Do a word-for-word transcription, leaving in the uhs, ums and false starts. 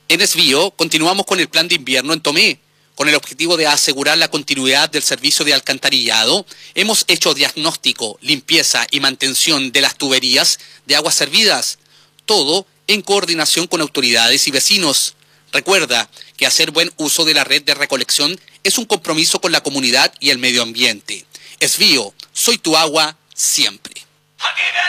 En Esvío continuamos con el plan de invierno en Tomé. Con el objetivo de asegurar la continuidad del servicio de alcantarillado, hemos hecho diagnóstico, limpieza y mantención de las tuberías de aguas servidas. Todo en coordinación con autoridades y vecinos. Recuerda que hacer buen uso de la red de recolección es un compromiso con la comunidad y el medio ambiente. Esvío, soy tu agua siempre.